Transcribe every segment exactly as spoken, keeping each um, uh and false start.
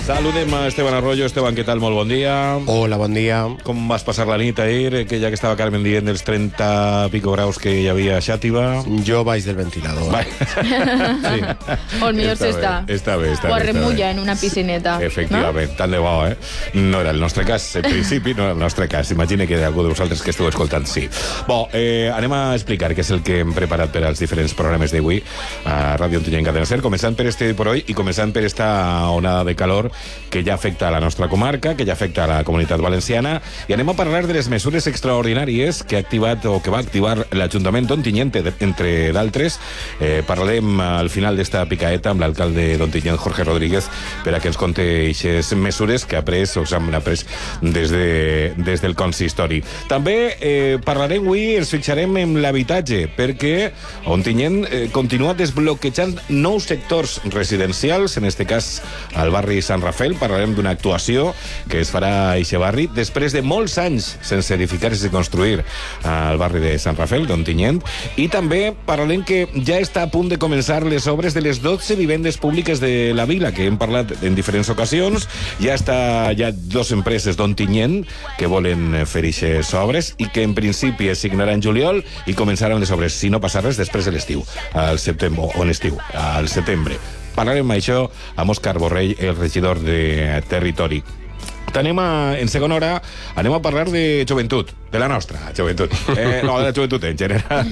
Saludem a Esteban Arroyo. Esteban, què tal? Molt bon dia. Hola, bon dia. Com vas passar la nit ahir? Que ja que estava Carmen dient dels trenta pico graus que hi havia a Xàtiva. Jo baix del ventilador. Va. Sí. O el millor s'està. Està bé, està bé. O a remulla en una piscineta. Efectivament, no? Tant de bo, eh? No era el nostre cas, en principi, no era el nostre cas. Imagina que algú de vosaltres que esteu escoltant, sí. Bo, eh, anem a explicar què és el que hem preparat per als diferents programes d'avui a Ràdio Ontinyent Cadena Ser, començant per este por hoy i començant per esta onada de calor que ja afecta a la nostra comarca, que ja afecta a la Comunitat Valenciana, i anem a parlar de les mesures extraordinàries que ha activat o que va activar l'Ajuntament d'Ontinyent, entre d'altres. Eh, parlarem al final d'esta picaeta amb l'alcalde d'Ontinyent, Jorge Rodríguez, per a que ens conte aquestes mesures que ha pres o s'han pres des, de, des del consistori. També eh, parlarem avui, ens fixarem en l'habitatge, perquè Ontinyent eh, continua desbloquejant nous sectors residencials, en este cas al barri Sant Rafael. Parlarem d'una actuació que es farà a eixe barri després de molts anys sense edificar-se i construir al barri de Sant Rafael, d'Ontinyent. I també parlarem que ja està a punt de començar les obres de les dotze vivendes públiques de la vila, que hem parlat en diferents ocasions. Ja està, hi ha dues empreses d'Ontinyent que volen fer aquestes obres i que en principi es signaran en juliol i començaran les obres, si no passa res, després de l'estiu, al setembre, o en estiu, al setembre. Parlarem això amb Òscar Borrell, el regidor de Territori. Anem a, en segona hora anem a parlar de joventut, de la nostra joventut, eh, no, de la joventut en general,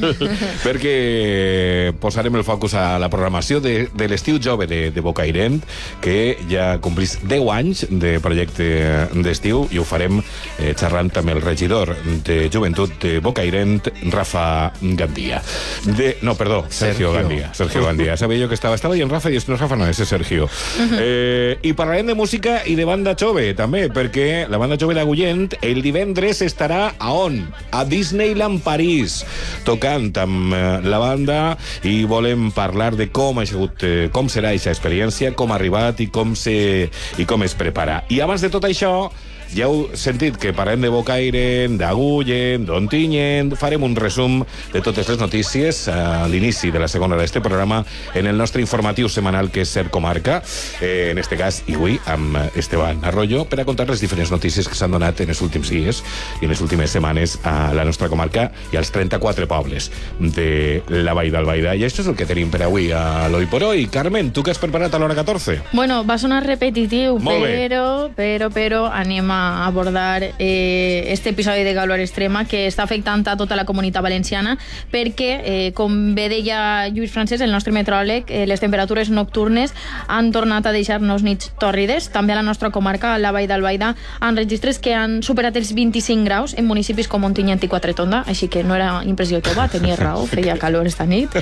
perquè posarem el focus a la programació de, de l'estiu jove de, de Bocairent, que ja complís deu anys de projecte d'estiu, i ho farem eh, xerrant amb el regidor de joventut de Bocairent, Rafa Gandia. De, no, perdó, Sergio, Sergio Gandia. Sergio Gandia. Sabia jo que estava, estava dient Rafa i no, Rafa no, ese Sergio. Uh-huh. eh, I parlarem de música i de banda jove, també, perquè la banda jove d'Agullent el divendres estarà a on? A Disneyland París, tocant amb eh, la banda, i volem parlar de com ha sigut, eh, com serà aquesta experiència, com ha arribat i com, se, i com es prepara. I abans de tot això, ja heu sentit que parlem de Bocairent, d'Agullent, d'Ontinyent. Farem un resum de totes les notícies a l'inici de la segona hora d'este programa en el nostre informatiu setmanal, que és Ser Comarca, eh, en este cas i avui amb Esteban Arroyo, per a contar les diferents notícies que s'han donat en els últims dies i en les últimes setmanes a la nostra comarca i als trenta-quatre pobles de la Vall d'Albaida. I això és el que tenim per avui a l'Hoy por Hoy. Carmen, tu què has preparat a l'hora catorze? Bueno, va sonar repetitiu, Molt bé. però, però, però anem a abordar eh, este episodi de calor extrema que està afectant a tota la comunitat valenciana, perquè, eh, com bé deia Lluís Francesc, el nostre meteoròleg, eh, les temperatures nocturnes han tornat a deixar-nos nits tòrrides. També a la nostra comarca, a la Vall d'Albaida, han registres que han superat els vint-i-cinc graus en municipis com Ontinyent i Quatretonda, així que no era impressió tova, tenia raó, feia calor esta nit.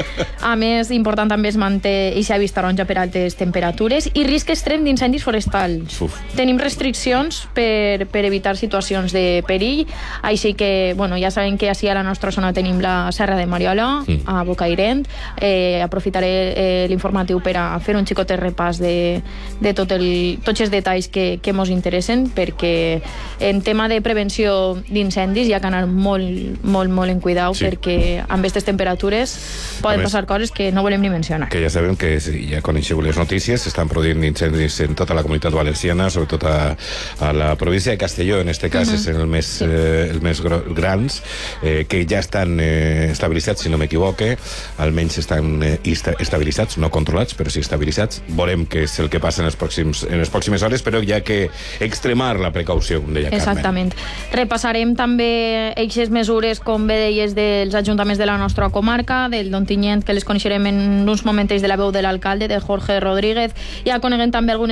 A més, important també es manté eixa vista taronja per altes temperatures i risc extrem d'incendis forestals. Uf. Tenim restriccions per, per evitar situacions de perill, així que, bueno, ja sabem que així a la nostra zona tenim la Serra de Mariola, mm. a Bocairent. Eh, aprofitaré eh, l'informatiu per a fer un xicotet repàs de, de tot el, tots els detalls que, que mos interessen, perquè en tema de prevenció d'incendis hi ha que anar molt, molt, molt en cuidau, sí. perquè amb aquestes temperatures poden més, passar coses que no volem ni mencionar. Que ja sabem que ja coneixeu les notícies, s'estan produint incendis en tota la comunitat valenciana, sobretot a, a la província de Castelló, en este cas, uh-huh. és el més, sí. eh, el més grans, eh, que ja estan eh, estabilitzats, si no m'equivoque, almenys estan eh, estabilitzats, no controlats, però sí estabilitzats. Volem que és el que passa en les, pròxims, en les pròximes hores, però hi ha que extremar la precaució, com deia Carmen. Exactament. Repassarem també eixes mesures, com bé deies, dels ajuntaments de la nostra comarca, del d'Ontinyent, que les coneixerem en uns moments de la veu de l'alcalde, de Jorge Rodríguez. Ja coneguem també algunes